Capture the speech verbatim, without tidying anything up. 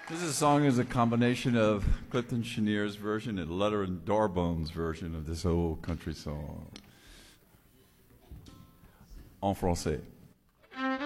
This song is a combination of Clifton Cheniere's version and Letter and Darbone's version of this old country song. En français.